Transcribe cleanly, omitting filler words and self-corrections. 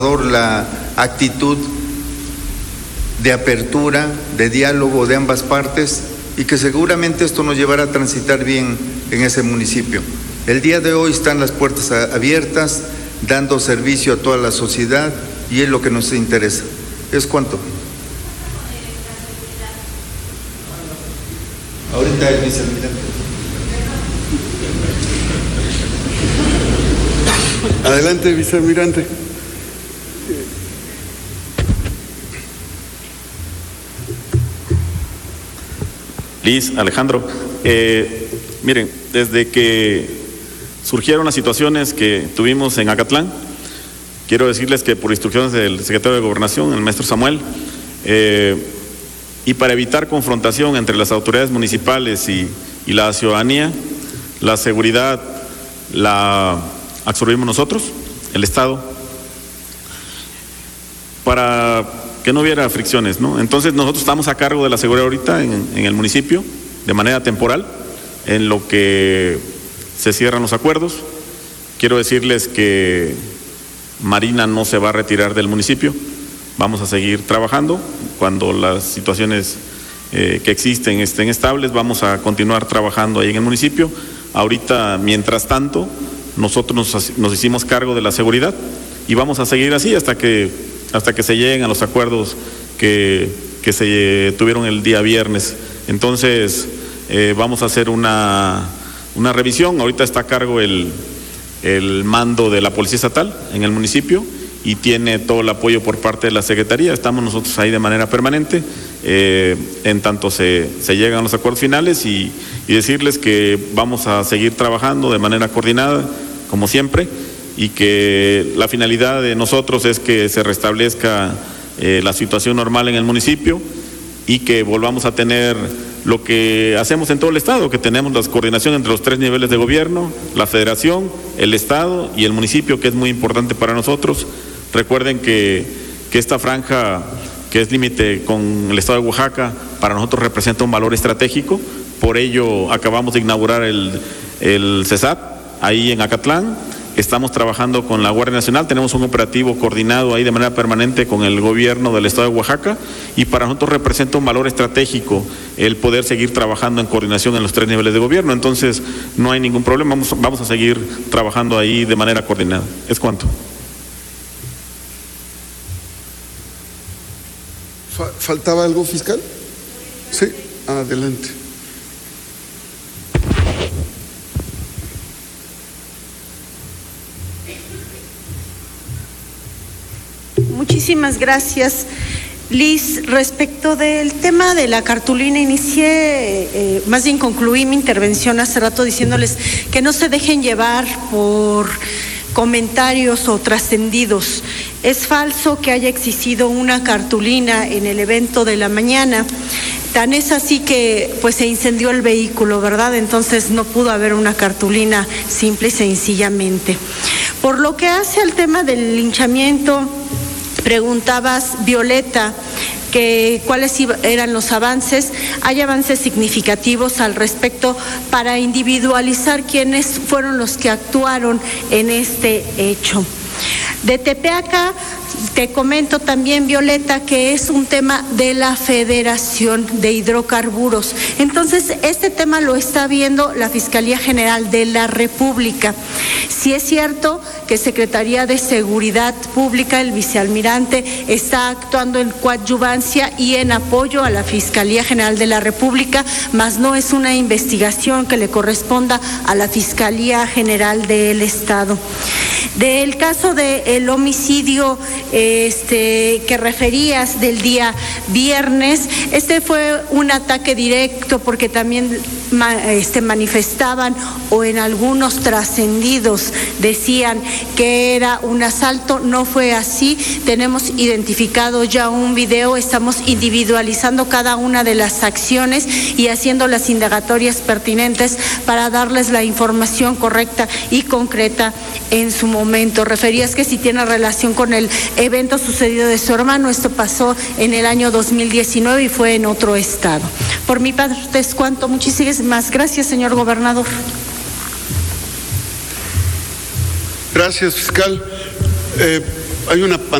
la actitud de apertura, de diálogo de ambas partes y que seguramente esto nos llevará a transitar bien en ese municipio. El día de hoy están las puertas abiertas, dando servicio a toda la sociedad y es lo que nos interesa. ¿Es cuánto? Ahorita el vicealmirante. Adelante, vicealmirante. Liz, Alejandro, miren, desde que surgieron las situaciones que tuvimos en Acatlán, quiero decirles que por instrucciones del secretario de Gobernación, el maestro Samuel, y para evitar confrontación entre las autoridades municipales y la ciudadanía, la seguridad la absorbimos nosotros, el Estado, para que no hubiera fricciones, ¿no? Entonces nosotros estamos a cargo de la seguridad ahorita en el municipio, de manera temporal, en lo que se cierran los acuerdos. Quiero decirles que Marina no se va a retirar del municipio, vamos a seguir trabajando. Cuando las situaciones que existen estén estables, vamos a continuar trabajando ahí en el municipio. Ahorita, mientras tanto, nosotros nos hicimos cargo de la seguridad y vamos a seguir así hasta que se lleguen a los acuerdos que se tuvieron el día viernes. Entonces, vamos a hacer una revisión. Ahorita está a cargo el mando de la Policía Estatal en el municipio y tiene todo el apoyo por parte de la Secretaría. Estamos nosotros ahí de manera permanente, en tanto se llegan los acuerdos finales y decirles que vamos a seguir trabajando de manera coordinada, como siempre, y que la finalidad de nosotros es que se restablezca la situación normal en el municipio y que volvamos a tener lo que hacemos en todo el Estado, que tenemos la coordinación entre los 3 niveles de gobierno, la Federación, el Estado y el municipio, que es muy importante para nosotros. Recuerden que esta franja, que es límite con el Estado de Oaxaca, para nosotros representa un valor estratégico. Por ello acabamos de inaugurar el CESAT ahí en Acatlán. Estamos trabajando con la Guardia Nacional, tenemos un operativo coordinado ahí de manera permanente con el gobierno del Estado de Oaxaca y para nosotros representa un valor estratégico el poder seguir trabajando en coordinación en los 3 niveles de gobierno. Entonces no hay ningún problema, vamos a seguir trabajando ahí de manera coordinada. ¿Es cuánto? ¿Faltaba algo, fiscal? Sí, adelante. Muchísimas gracias, Liz. Respecto del tema de la cartulina, más bien concluí mi intervención hace rato diciéndoles que no se dejen llevar por comentarios o trascendidos. Es falso que haya existido una cartulina en el evento de la mañana. Tan es así que pues se incendió el vehículo, ¿verdad? Entonces no pudo haber una cartulina simple y sencillamente. Por lo que hace al tema del linchamiento, preguntabas, Violeta, que cuáles eran los avances. Hay avances significativos al respecto para individualizar quiénes fueron los que actuaron en este hecho. De Tepeaca, te comento también, Violeta, que es un tema de la Federación de Hidrocarburos. Entonces, este tema lo está viendo la Fiscalía General de la República. Sí es cierto que Secretaría de Seguridad Pública, el vicealmirante, está actuando en coadyuvancia y en apoyo a la Fiscalía General de la República, mas no es una investigación que le corresponda a la Fiscalía General del Estado. Del caso del homicidio que referías del día viernes, fue un ataque directo porque también manifestaban o en algunos trascendidos decían que era un asalto. No fue así. Tenemos identificado ya un video, estamos individualizando cada una de las acciones y haciendo las indagatorias pertinentes para darles la información correcta y concreta en su momento. Referías que si tiene relación con el evento sucedido de su hermano. Esto pasó en el año 2019 y fue en otro estado. Por mi parte es cuanto. Muchísimas gracias, señor gobernador. Gracias, fiscal. Hay una